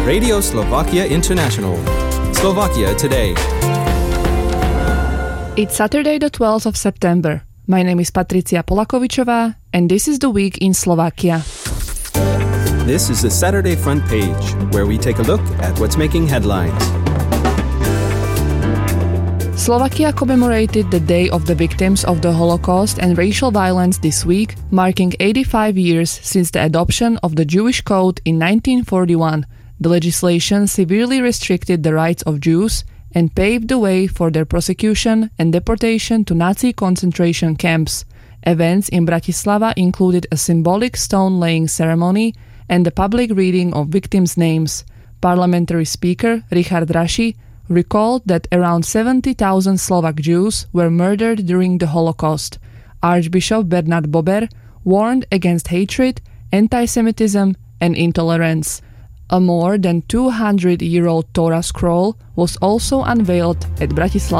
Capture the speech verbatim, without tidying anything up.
Radio Slovakia International. Slovakia Today. It's Saturday the twelfth of September. My name is Patricia Polakovičová and this is the week in Slovakia. This is the Saturday Front Page, where we take a look at what's making headlines. Slovakia commemorated the Day of the Victims of the Holocaust and Racial Violence this week, marking eighty-five years since the adoption of the Jewish Code in nineteen forty-one. The legislation severely restricted the rights of Jews and paved the way for their prosecution and deportation to Nazi concentration camps. Events in Bratislava included a symbolic stone-laying ceremony and the public reading of victims' names. Parliamentary Speaker Richard Raši recalled that around seventy thousand Slovak Jews were murdered during the Holocaust. Archbishop Bernard Bober warned against hatred, anti-Semitism, and intolerance. A more than two hundred year old Torah scroll was also unveiled at Bratislava